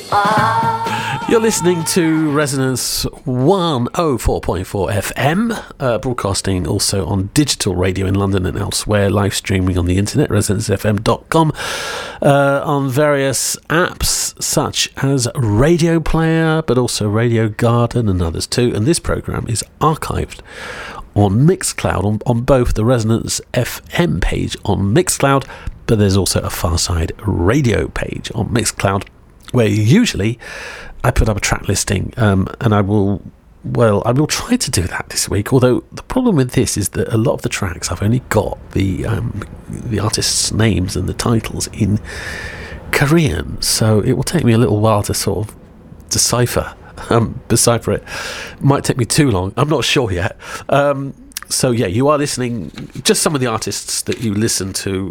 You're listening to Resonance 104.4 FM, broadcasting also on digital radio in London and elsewhere, live streaming on the internet, resonancefm.com, on various apps such as Radio Player, but also Radio Garden and others too. And this programme is archived on Mixcloud, on both the Resonance FM page on Mixcloud, but there's also a Farside Radio page on Mixcloud, where usually I put up a track listing, and I will try to do that this week, although the problem with this is that a lot of the tracks I've only got the artists' names and the titles in Korean, so it will take me a little while to sort of decipher it. Might take me too long, I'm not sure yet. So yeah, you are listening, just some of the artists that you listen to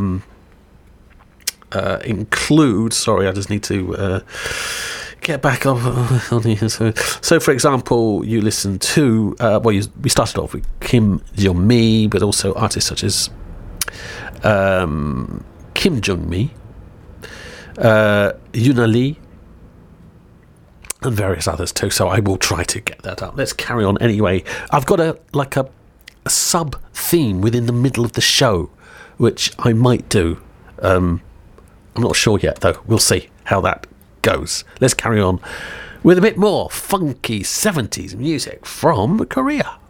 include, sorry, I just need to get back up on here. So for example, you listen to we started off with Kim Jong-mi, but also artists such as Kim Jong-mi, Yuna Lee, and various others too, so I will try to get that up. Let's carry on anyway. I've got a sub theme within the middle of the show, which I might do. I'm not sure yet, though. We'll see how that goes. Let's carry on with a bit more funky 70s music from Korea.